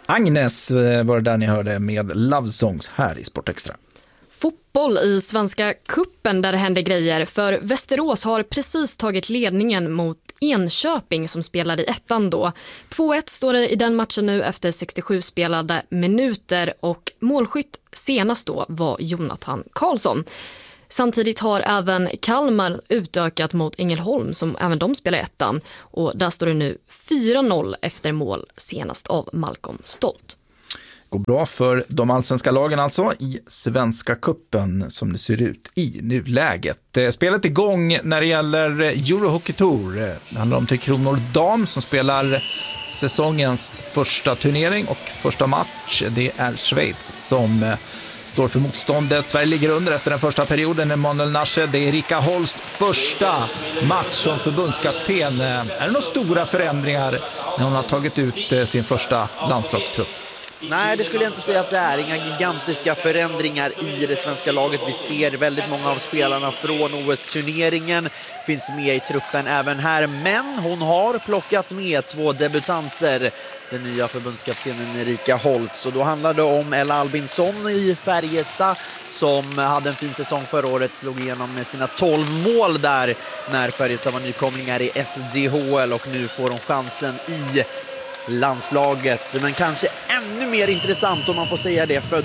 Agnes var det där ni hörde med Love Songs här i Sportextra. Fotboll i Svenska kuppen där det händer grejer, för Västerås har precis tagit ledningen mot Enköping som spelar i ettan då. 2-1 står det i den matchen nu efter 67 spelade minuter och målskytt senast då var Jonathan Karlsson. Samtidigt har även Kalmar utökat mot Ängelholm som även de spelar i ettan och där står det nu 4-0 efter mål senast av Malcolm Stolt. Går bra för de allsvenska lagen alltså i Svenska kuppen som det ser ut i nuläget. Spelet igång när det gäller Eurohockey Tour. Det handlar om 3 Kronor dam som spelar säsongens första turnering och första match. Det är Schweiz som står för motståndet. Sverige ligger under efter den första perioden. Emanuel Nashe, det är Erika Holst första match som förbundskapten. Är det några stora förändringar när hon har tagit ut sin första landslagstrupp? Nej, det skulle jag inte säga att det är. Inga gigantiska förändringar i det svenska laget. Vi ser väldigt många av spelarna från OS-turneringen finns med i truppen även här. Men hon har plockat med 2 debutanter. Den nya förbundskaptenen Erika Holtz. Och då handlar det om Ella Albinsson i Färjestad som hade en fin säsong förra året. Slog igenom med sina 12 mål där när Färjestad var nykomlingar i SDHL. Och nu får hon chansen i landslaget, men kanske ännu mer intressant om man får säga det, född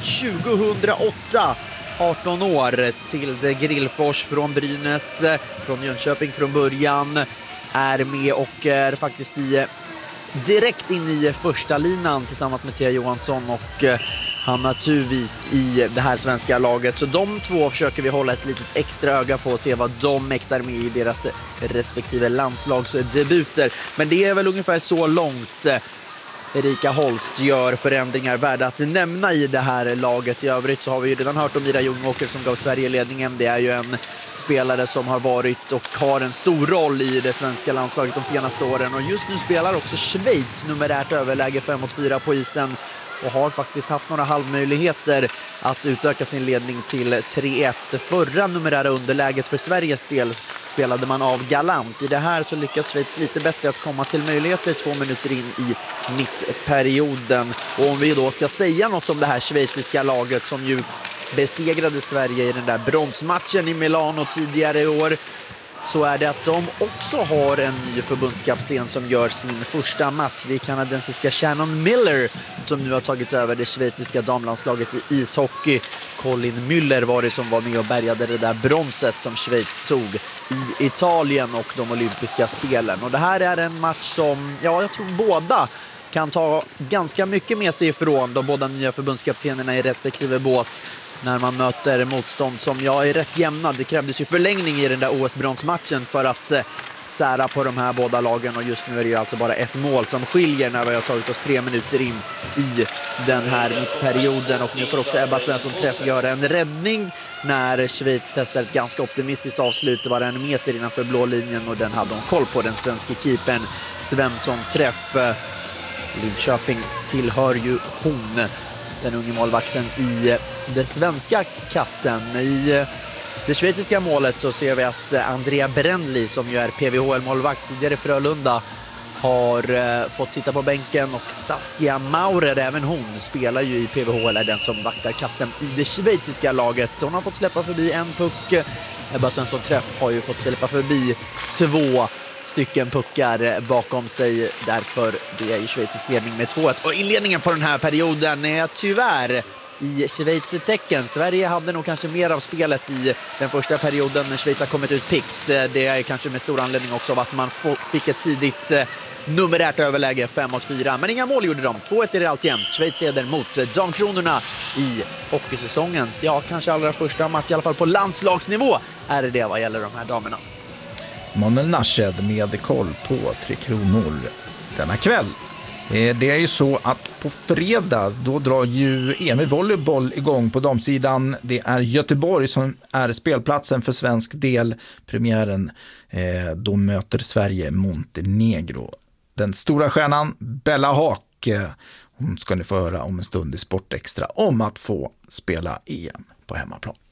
2008, 18 år, Tilde Grillfors från Brynäs, från Jönköping från början, är med och är faktiskt direkt in i första linan tillsammans med Thea Johansson och Hanna Tuvik i det här svenska laget. Så de två försöker vi hålla ett litet extra öga på och se vad de mäktar med i deras respektive landslagsdebuter. Men det är väl ungefär så långt Erika Holst gör förändringar värda att nämna i det här laget. I övrigt så har vi ju redan hört om Ida Ljungåker som gav Sverige ledningen. Det är ju en spelare som har varit och har en stor roll i det svenska landslaget de senaste åren. Och just nu spelar också Schweiz numerärt överläge 5-4 på isen och har faktiskt haft några halvmöjligheter att utöka sin ledning till 3-1. Förra numerära underläget för Sveriges del spelade man av galant. I det här så lyckas Schweiz lite bättre att komma till möjligheter 2 minuter in i mittperioden. Och om vi då ska säga något om det här schweiziska laget som ju besegrade Sverige i den där bronsmatchen i Milano tidigare i år, så är det att de också har en ny förbundskapten som gör sin första match. Det är kanadensiska Shannon Miller som nu har tagit över det schweiziska damlandslaget i ishockey. Colin Müller var det som var med och bärgade det där bronset som Schweiz tog i Italien och de olympiska spelen. Och det här är en match som, ja, jag tror båda kan ta ganska mycket med sig ifrån de båda nya förbundskaptenerna i respektive bås när man möter motstånd som är rätt jämna. Det krävdes ju förlängning i den där OS-bronsmatchen för att sära på de här båda lagen och just nu är det ju alltså bara ett mål som skiljer när vi har tagit oss 3 minuter in i den här mittperioden. Och nu får också Ebba Svensson Träff göra en räddning när Schweiz testar ett ganska optimistiskt avslut. Det var 1 meter innanför blå linjen och den hade hon koll på, den svenska keepern Svensson Träff. Linköping tillhör ju hon, den unge målvakten i det svenska kassen. I det schweiziska målet så ser vi att Andrea Brändli, som ju är PVHL-målvakt tidigare Frölunda, har fått sitta på bänken och Saskia Maurer, även hon spelar ju i PVHL, är den som vaktar kassen i det schweiziska laget. Hon har fått släppa förbi en puck. Ebba Svensson Träff har ju fått släppa förbi 2 stycken puckar bakom sig, därför det är ju Schweiz ledning med 2-1. Och inledningen på den här perioden är tyvärr i Schweiz tecken. Sverige hade nog kanske mer av spelet i den första perioden, men Schweiz har kommit ut pikt. Det är kanske med stor anledning också av att man fick ett tidigt numerärt överläge 5-4, men inga mål gjorde de. 2-1 är det alltjämt. Schweiz leder mot Damkronorna i hockeysäsongens, kanske allra första match, i alla fall på landslagsnivå är det vad gäller de här damerna. Manuel Nashed med koll på 3 Kronor denna kväll. Det är ju så att på fredag då drar ju EM i volleyboll igång på damsidan. Det är Göteborg som är spelplatsen för svensk del. Premiären, då möter Sverige Montenegro. Den stora stjärnan Bella Haak, hon ska ni få höra om en stund i Sportextra om att få spela EM på hemmaplan.